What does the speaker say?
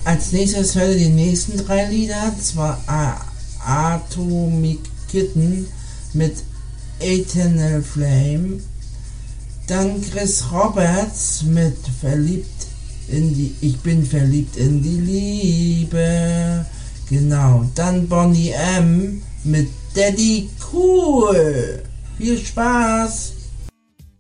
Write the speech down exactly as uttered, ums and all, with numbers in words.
Als nächstes hört ihr die nächsten drei Lieder, zwar Atomic Kitten mit Eternal Flame, dann Chris Roberts mit Verliebt in die, ich bin verliebt in die Liebe, genau, dann Boney M mit Daddy Cool. Viel Spaß!